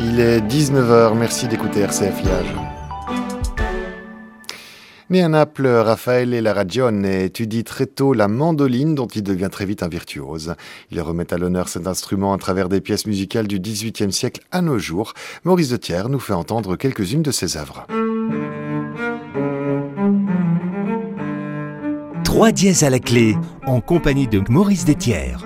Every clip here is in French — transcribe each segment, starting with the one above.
Il est 19h, merci d'écouter RCF Liage. Né à Naples, Raffaele Larragione étudie très tôt la mandoline dont il devient très vite un virtuose. Il remet à l'honneur cet instrument à travers des pièces musicales du XVIIIe siècle à nos jours. Maurice de Thiers nous fait entendre quelques-unes de ses œuvres. 3 dièses à la clé, en compagnie de Maurice de Thiers.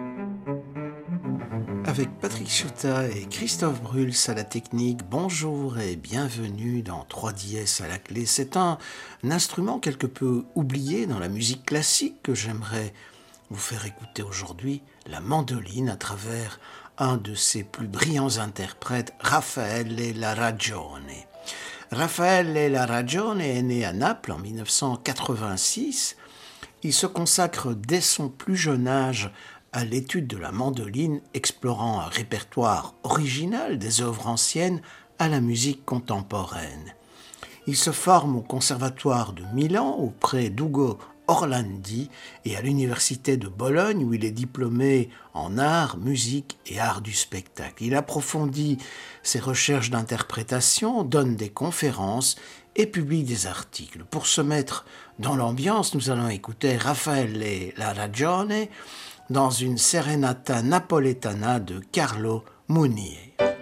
Avec Patrick Chouta et Christophe Bruls à la technique, bonjour et bienvenue dans 3 dièses à la clé. C'est un instrument quelque peu oublié dans la musique classique que j'aimerais vous faire écouter aujourd'hui, la mandoline, à travers un de ses plus brillants interprètes, Raffaele Larragione. Raffaele Larragione est né à Naples en 1986. Il se consacre dès son plus jeune âge à l'étude de la mandoline, explorant un répertoire original des œuvres anciennes à la musique contemporaine. Il se forme au Conservatoire de Milan auprès d'Ugo Orlandi et à l'Université de Bologne où il est diplômé en art, musique et art du spectacle. Il approfondit ses recherches d'interprétation, donne des conférences et publie des articles. Pour se mettre dans l'ambiance, nous allons écouter Raffaele Larragione dans une serenata napoletana de Carlo Munier.